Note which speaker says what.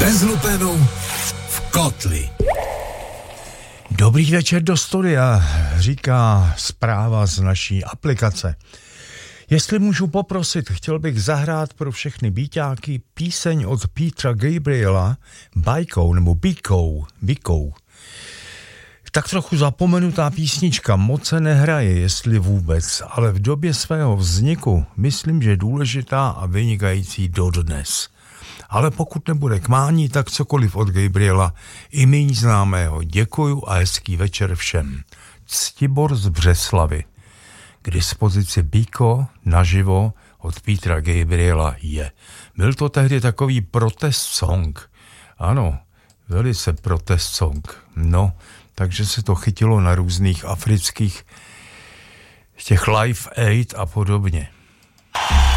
Speaker 1: Přes lupenu v kotli.
Speaker 2: Dobrý večer do studia, říká zpráva z naší aplikace. Jestli můžu poprosit, chtěl bych zahrát pro všechny býťáky píseň od Petra Gabriela Bajkou nebo Bikou. Tak trochu zapomenutá písnička, moc se nehraje, jestli vůbec, ale v době svého vzniku myslím, že důležitá a vynikající dodnes. Ale pokud nebude k mání, tak cokoliv od Gabriela, i méně známého. Děkuju a hezký večer všem. Ctibor z Břeslavy. K dispozici Biko naživo od Petra Gabriela je. Byl to tehdy takový protest song. Ano, velice protest song. No, takže se to chytilo na různých afrických těch Live Aid a podobně.